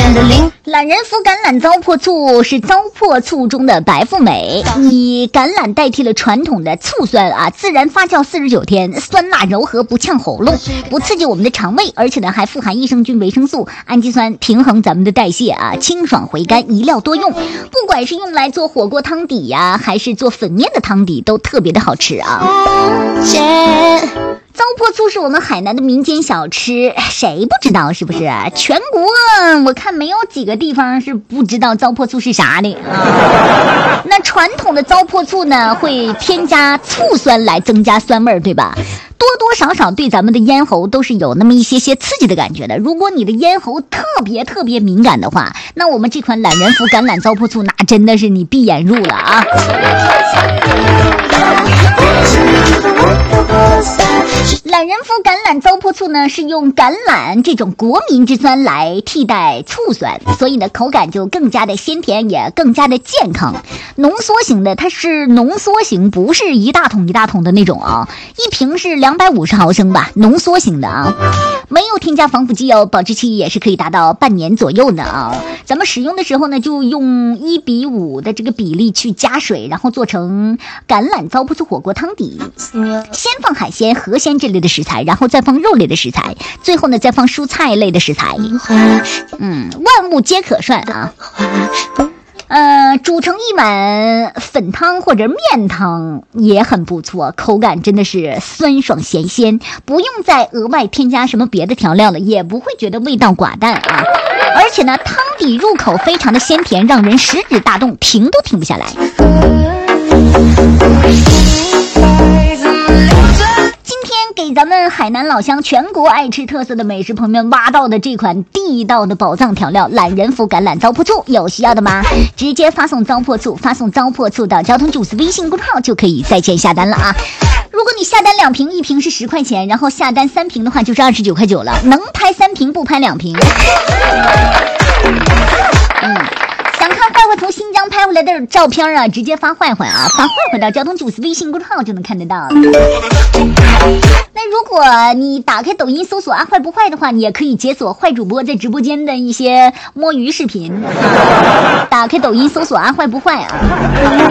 懒人福橄榄糟粕醋是糟粕醋中的白富美，以橄榄代替了传统的醋酸啊，自然发酵49天，酸辣柔和，不呛喉咙，不刺激我们的肠胃，而且呢还富含益生菌、维生素、氨基酸，平衡咱们的代谢啊，清爽回甘，一料多用。不管是用来做火锅汤底呀，还是做粉面的汤底，都特别的好吃啊。糟粕醋是我们海南的民间小吃，谁不知道是不是？全国我看没有几个地方是不知道糟粕醋是啥的啊。那传统的糟粕醋呢，会添加醋酸来增加酸味，对吧？多多少少对咱们的咽喉都是有那么一些刺激的感觉的。如果你的咽喉特别敏感的话，那我们这款懒人福橄榄糟粕醋那真的是你闭眼入了啊。懒人福橄榄糟粕醋呢，是用橄榄这种国民之酸来替代醋酸，所以呢口感就更加的鲜甜，也更加的健康。浓缩型的，它是浓缩型，不是一大桶一大桶的那种啊，一瓶是250毫升吧，浓缩型的啊，没有添加防腐剂哦，保质期也是可以达到半年左右的啊。咱们使用的时候呢，就用1:5的这个比例去加水，然后做成橄榄糟粕醋火锅汤底，先放海鲜、河鲜这类的食材，然后再放肉类的食材，最后呢再放蔬菜类的食材，万物皆可涮啊。煮成一碗粉汤或者面汤也很不错，口感真的是酸爽咸鲜，不用再额外添加什么别的调料了，也不会觉得味道寡淡啊。而且呢，汤底入口非常的鲜甜，让人食指大动，停都停不下来。今天给咱们海南老乡全国爱吃特色的美食朋友们挖到的这款地道的宝藏调料懒人福橄榄糟粕醋，有需要的吗？直接发送糟粕醋到交通主司微信公号就可以在线下单了啊。如果你下单2瓶，1瓶是10块钱，然后下单3瓶的话就是29块9了，能拍3瓶不拍2瓶。想看坏坏从新疆拍回来的照片啊，直接发坏坏啊，发坏坏到交通主司微信公号就能看得到了。那如果你打开抖音搜索阿坏不坏的话，你也可以解锁坏主播在直播间的一些摸鱼视频。打开抖音搜索阿坏不坏啊。